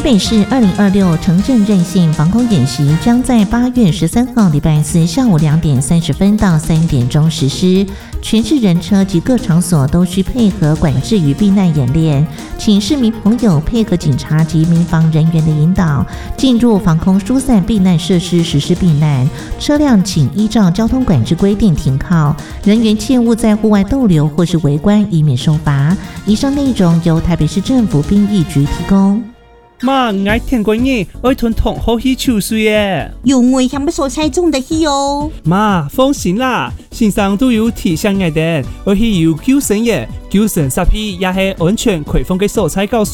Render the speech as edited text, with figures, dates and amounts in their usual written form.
北市2026城镇韧性防空演习将在8月13号礼拜四下午2点30分到3点钟实施，全市人车及各场所都需配合管制与避难演练，请市民朋友配合警察及民防人员的引导，进入防空疏散避难设施实施避难，车辆请依照交通管制规定停靠，人员切勿在户外逗留或是围观，以免受罚。以上内容由台北市政府兵役局提供。 妈，我听过你，我吞同好去抽水耶。 有危险不所猜中的去哦。 妈，放心啦，线上都有提醒我哋，我去有救生员、救生设备也是安全开放嘅所在告诉。